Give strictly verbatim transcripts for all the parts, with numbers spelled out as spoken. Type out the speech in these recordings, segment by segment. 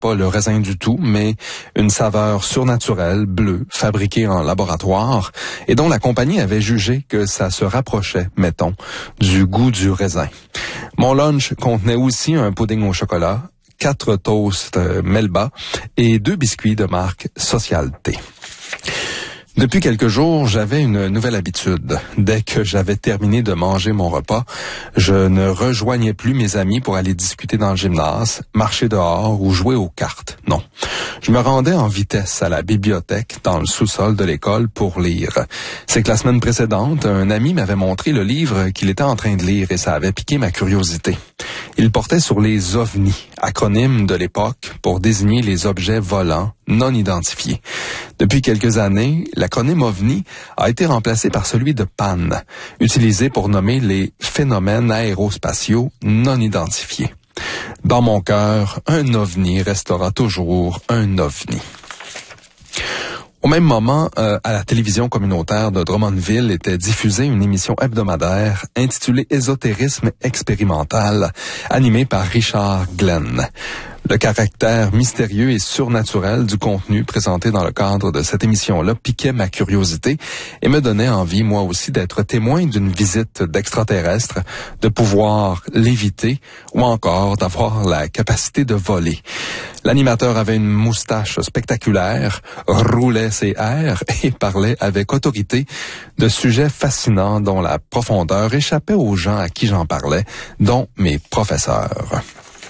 pas le raisin du tout, mais une saveur surnaturelle, bleue, fabriquée en laboratoire, et dont la compagnie avait jugé que ça se rapprochait, mettons, du goût du raisin. Mon lunch contenait aussi un pudding au chocolat, quatre toasts Melba et deux biscuits de marque Socialté. Depuis quelques jours, j'avais une nouvelle habitude. Dès que j'avais terminé de manger mon repas, je ne rejoignais plus mes amis pour aller discuter dans le gymnase, marcher dehors ou jouer aux cartes. Non. Je me rendais en vitesse à la bibliothèque dans le sous-sol de l'école pour lire. C'est que la semaine précédente, un ami m'avait montré le livre qu'il était en train de lire et ça avait piqué ma curiosité. Il portait sur les ovnis, acronyme de l'époque pour désigner les objets volants non identifiés. Depuis quelques années, l'acronyme OVNI a été remplacé par celui de P A N, utilisé pour nommer les phénomènes aérospatiaux non identifiés. Dans mon cœur, un ovni restera toujours un ovni. Au même moment, euh, à la télévision communautaire de Drummondville était diffusée une émission hebdomadaire intitulée Ésotérisme expérimental, animée par Richard Glenn. Le caractère mystérieux et surnaturel du contenu présenté dans le cadre de cette émission-là piquait ma curiosité et me donnait envie, moi aussi, d'être témoin d'une visite d'extraterrestres, de pouvoir l'éviter ou encore d'avoir la capacité de voler. L'animateur avait une moustache spectaculaire, roulait ses airs et parlait avec autorité de sujets fascinants dont la profondeur échappait aux gens à qui j'en parlais, dont mes professeurs.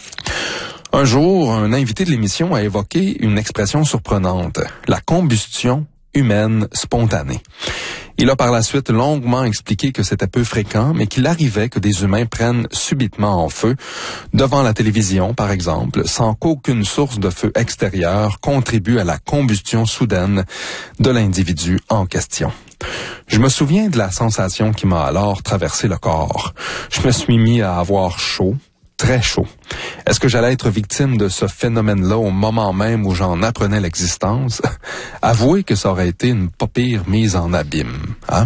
Un jour, un invité de l'émission a évoqué une expression surprenante, la combustion humaine spontanée. Il a par la suite longuement expliqué que c'était peu fréquent, mais qu'il arrivait que des humains prennent subitement en feu, devant la télévision par exemple, sans qu'aucune source de feu extérieure contribue à la combustion soudaine de l'individu en question. Je me souviens de la sensation qui m'a alors traversé le corps. Je me suis mis à avoir chaud, très chaud. Est-ce que j'allais être victime de ce phénomène-là au moment même où j'en apprenais l'existence? Avouez que ça aurait été une pas pire mise en abîme, hein?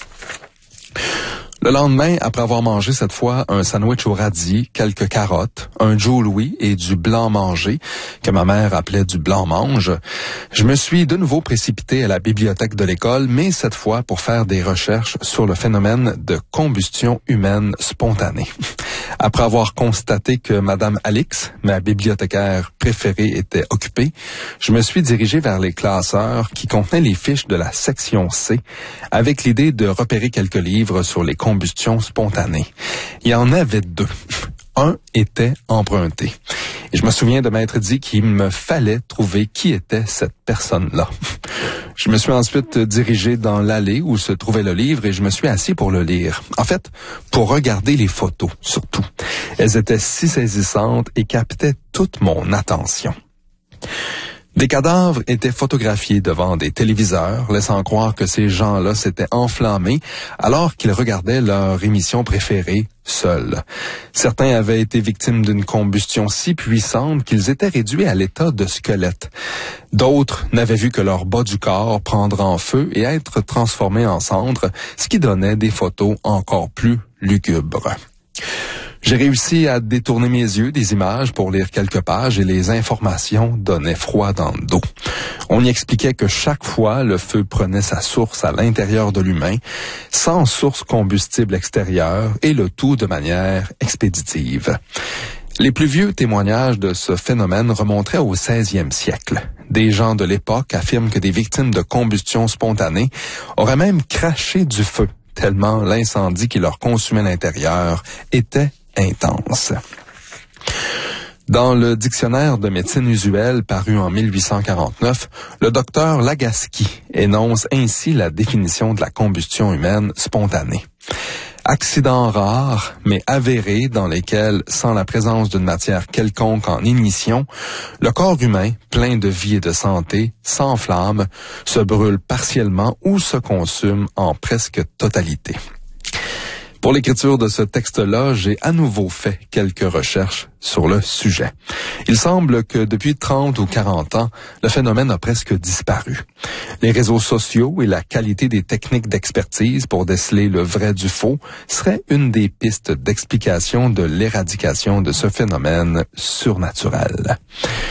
Le lendemain, après avoir mangé cette fois un sandwich au radis, quelques carottes, un Joe Louis et du blanc mangé, que ma mère appelait du blanc-mange, je me suis de nouveau précipité à la bibliothèque de l'école, mais cette fois pour faire des recherches sur le phénomène de combustion humaine spontanée. Après avoir constaté que Madame Alix, ma bibliothécaire préférée, était occupée, je me suis dirigé vers les classeurs qui contenaient les fiches de la section C, avec l'idée de repérer quelques livres sur les combustions spontanées. Il y en avait deux. Un était emprunté. Et je me souviens de m'être dit qu'il me fallait trouver qui était cette personne-là. Je me suis ensuite dirigé dans l'allée où se trouvait le livre et je me suis assis pour le lire. En fait, pour regarder les photos, surtout. Elles étaient si saisissantes et captaient toute mon attention. Des cadavres étaient photographiés devant des téléviseurs, laissant croire que ces gens-là s'étaient enflammés alors qu'ils regardaient leur émission préférée seuls. Certains avaient été victimes d'une combustion si puissante qu'ils étaient réduits à l'état de squelette. D'autres n'avaient vu que leur bas du corps prendre en feu et être transformés en cendres, ce qui donnait des photos encore plus lugubres. J'ai réussi à détourner mes yeux des images pour lire quelques pages et les informations donnaient froid dans le dos. On y expliquait que chaque fois, le feu prenait sa source à l'intérieur de l'humain, sans source combustible extérieure et le tout de manière expéditive. Les plus vieux témoignages de ce phénomène remonteraient au seizième siècle. Des gens de l'époque affirment que des victimes de combustion spontanée auraient même craché du feu, tellement l'incendie qui leur consumait l'intérieur était intense. Dans le dictionnaire de médecine usuelle paru en mille huit cent quarante-neuf, le docteur Lagaski énonce ainsi la définition de la combustion humaine spontanée. Accidents rares, mais avérés dans lesquels, sans la présence d'une matière quelconque en ignition, le corps humain, plein de vie et de santé, s'enflamme, se brûle partiellement ou se consume en presque totalité. Pour l'écriture de ce texte-là, j'ai à nouveau fait quelques recherches sur le sujet. Il semble que depuis trente ou quarante ans, le phénomène a presque disparu. Les réseaux sociaux et la qualité des techniques d'expertise pour déceler le vrai du faux seraient une des pistes d'explication de l'éradication de ce phénomène surnaturel.